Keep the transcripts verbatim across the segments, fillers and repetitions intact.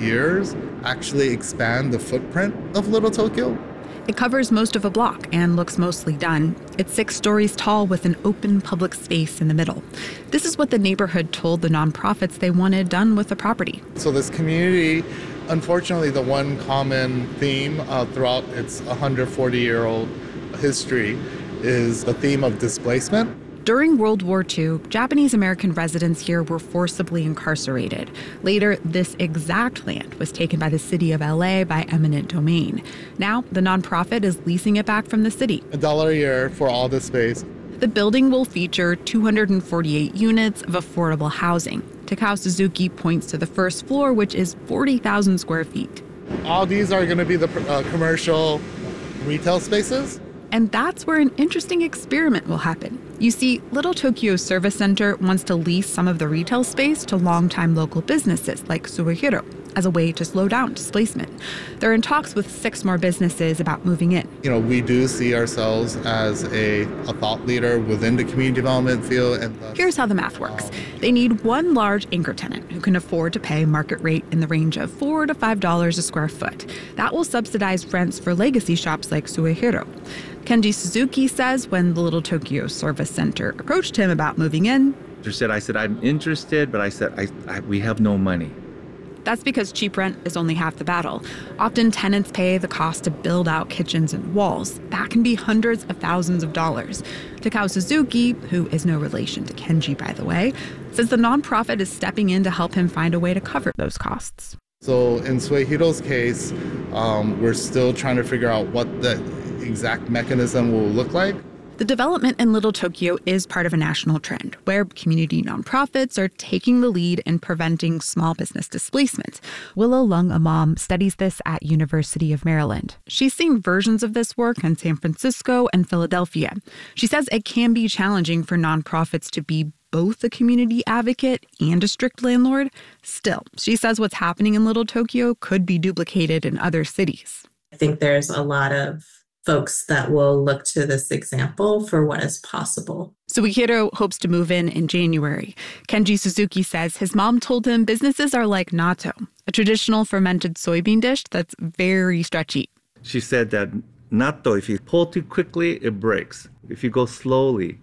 years actually expand the footprint of Little Tokyo. It covers most of a block and looks mostly done. It's six stories tall with an open public space in the middle. This is what the neighborhood told the nonprofits they wanted done with the property. So this community, unfortunately, the one common theme uh, throughout its one hundred forty-year-old history is the theme of displacement. During World War Two, Japanese American residents here were forcibly incarcerated. Later, this exact land was taken by the city of L A by eminent domain. Now, the nonprofit is leasing it back from the city. A dollar a year for all the space. The building will feature two hundred forty-eight units of affordable housing. Takao Suzuki points to the first floor, which is forty thousand square feet. All these are going to be the uh, commercial retail spaces. And that's where an interesting experiment will happen. You see, Little Tokyo Service Center wants to lease some of the retail space to longtime local businesses like Suehiro as a way to slow down displacement. They're in talks with six more businesses about moving in. You know, we do see ourselves as a, a thought leader within the community development field. And thus, here's how the math works. They need one large anchor tenant who can afford to pay market rate in the range of four to five dollars a square foot. That will subsidize rents for legacy shops like Suehiro. Kenji Suzuki says when the Little Tokyo Service Center approached him about moving in, I said, I said, I'm interested, but I said, I, I, we have no money. That's because cheap rent is only half the battle. Often tenants pay the cost to build out kitchens and walls. That can be hundreds of thousands of dollars. Takao Suzuki, who is no relation to Kenji, by the way, says the nonprofit is stepping in to help him find a way to cover those costs. So in Suehiro's case, um, we're still trying to figure out what the exact mechanism will look like. The development in Little Tokyo is part of a national trend where community nonprofits are taking the lead in preventing small business displacement. Willow Lung, a mom, studies this at University of Maryland. She's seen versions of this work in San Francisco and Philadelphia. She says it can be challenging for nonprofits to be both a community advocate and a strict landlord. Still, she says what's happening in Little Tokyo could be duplicated in other cities. I think there's a lot of folks that will look to this example for what is possible. Suehiro hopes to move in in January. Kenji Suzuki says his mom told him businesses are like natto, a traditional fermented soybean dish that's very stretchy. She said that natto, if you pull too quickly, it breaks. If you go slowly,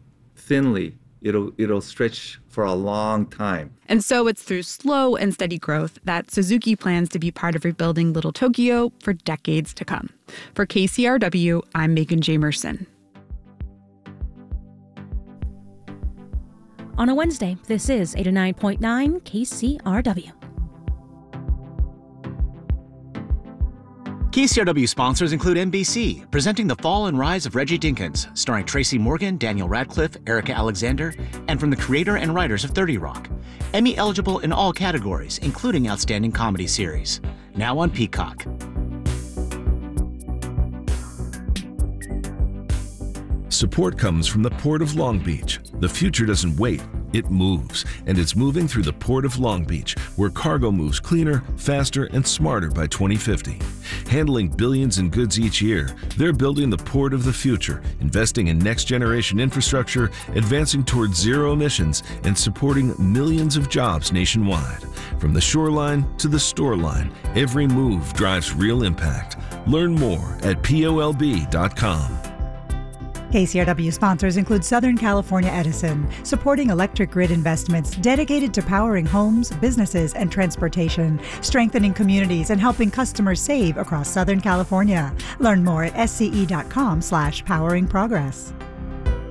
thinly, it'll it'll stretch for a long time. And so it's through slow and steady growth that Suzuki plans to be part of rebuilding Little Tokyo for decades to come. For K C R W, I'm Megan Jamerson. On a Wednesday, this is eighty-nine point nine K C R W. K C R W sponsors include N B C, presenting The Fall and Rise of Reggie Dinkins, starring Tracy Morgan, Daniel Radcliffe, Erica Alexander, and from the creator and writers of thirty Rock. Emmy eligible in all categories, including Outstanding Comedy Series. Now on Peacock. Support comes from the Port of Long Beach. The future doesn't wait, it moves. And it's moving through the Port of Long Beach, where cargo moves cleaner, faster, and smarter by twenty fifty. Handling billions in goods each year, they're building the port of the future, investing in next-generation infrastructure, advancing towards zero emissions, and supporting millions of jobs nationwide. From the shoreline to the store line, every move drives real impact. Learn more at P O L B dot com. K C R W sponsors include Southern California Edison, supporting electric grid investments dedicated to powering homes, businesses, and transportation, strengthening communities and helping customers save across Southern California. Learn more at S C E dot com slash powering progress.